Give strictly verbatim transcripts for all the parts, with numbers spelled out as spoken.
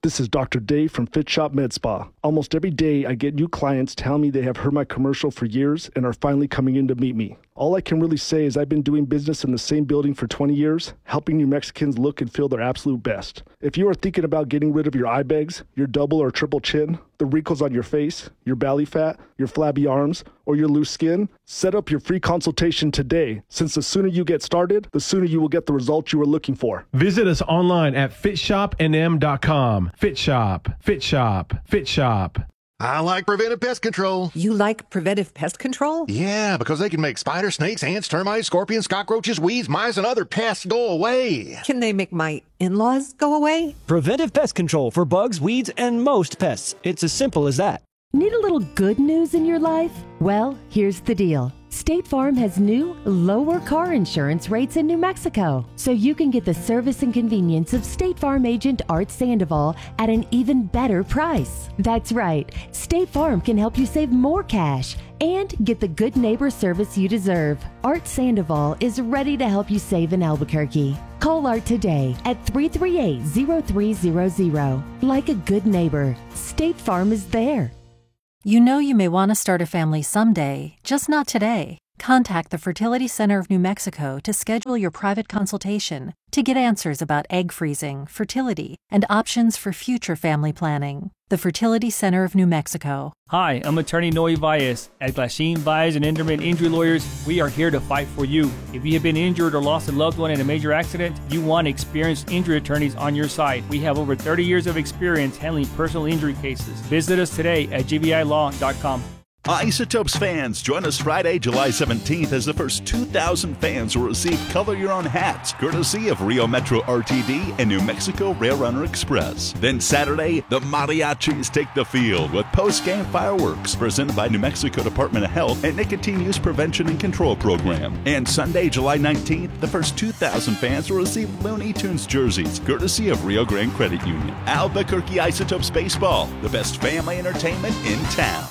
This is Doctor Dave from Fit Shop Med Spa. Almost every day I get new clients tell me they have heard my commercial for years and are finally coming in to meet me. All I can really say is I've been doing business in the same building for twenty years, helping New Mexicans look and feel their absolute best. If you are thinking about getting rid of your eye bags, your double or triple chin, the wrinkles on your face, your belly fat, your flabby arms, or your loose skin, set up your free consultation today, since the sooner you get started, the sooner you will get the results you are looking for. Visit us online at fit shop n m dot com. Fit Shop, Fit Shop, Fit Shop. I like Preventive Pest Control. You like Preventive Pest Control? Yeah, because they can make spiders, snakes, ants, termites, scorpions, cockroaches, weeds, mice, and other pests go away. Can they make my in-laws go away? Preventive Pest Control for bugs, weeds, and most pests. It's as simple as that. Need a little good news in your life? Well, here's the deal. State Farm has new, lower car insurance rates in New Mexico, so you can get the service and convenience of State Farm agent Art Sandoval at an even better price. That's right, State Farm can help you save more cash and get the good neighbor service you deserve. Art Sandoval is ready to help you save in Albuquerque. Call Art today at three three eight, zero three zero zero. Like a good neighbor, State Farm is there. You know you may want to start a family someday, just not today. Contact the Fertility Center of New Mexico to schedule your private consultation to get answers about egg freezing, fertility, and options for future family planning. The Fertility Center of New Mexico. Hi, I'm attorney Noe Valles. At Glasheen, Valles and Enderman Injury Lawyers, we are here to fight for you. If you have been injured or lost a loved one in a major accident, you want experienced injury attorneys on your side. We have over thirty years of experience handling personal injury cases. Visit us today at g v i law dot com. Isotopes fans, join us Friday, July seventeenth as the first two thousand fans will receive Color Your Own hats, courtesy of Rio Metro R T D and New Mexico Rail Runner Express. Then Saturday, the Mariachis take the field with post-game fireworks presented by New Mexico Department of Health and Nicotine Use Prevention and Control Program. And Sunday, July nineteenth, the first two thousand fans will receive Looney Tunes jerseys, courtesy of Rio Grande Credit Union. Albuquerque Isotopes Baseball, the best family entertainment in town.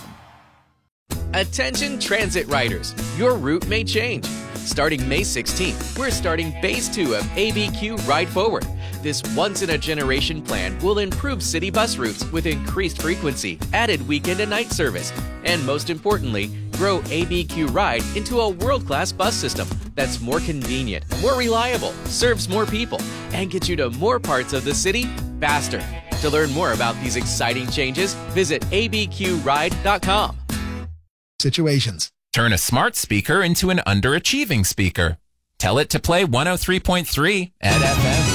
Attention transit riders, your route may change. Starting May sixteenth, we're starting Phase two of A B Q Ride Forward. This once-in-a-generation plan will improve city bus routes with increased frequency, added weekend and night service, and most importantly, grow A B Q Ride into a world-class bus system that's more convenient, more reliable, serves more people, and gets you to more parts of the city faster. To learn more about these exciting changes, visit a b q ride dot com. Situations. Turn a smart speaker into an underachieving speaker. Tell it to play one oh three point three at F M.